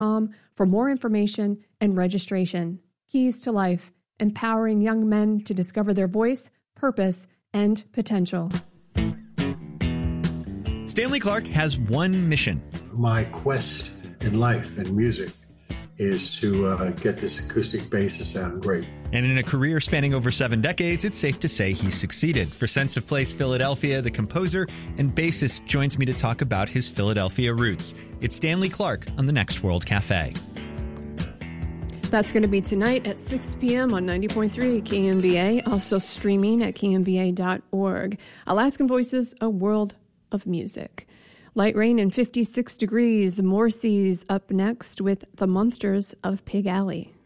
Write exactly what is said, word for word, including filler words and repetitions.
com for more information and registration. Keys to Life, empowering young men to discover their voice, purpose, and potential. Stanley Clarke has one mission. My quest in life and music is to uh, get this acoustic bass to sound great. And in a career spanning over seven decades, it's safe to say he's succeeded. For Sense of Place Philadelphia, the composer and bassist joins me to talk about his Philadelphia roots. It's Stanley Clarke on the Next World Cafe. That's going to be tonight at six p.m. on ninety point three K M B A, also streaming at K M B A dot org. Alaskan Voices, a world of music. Light rain and fifty-six degrees. Morrissey's up next with The Monsters of Pig Alley.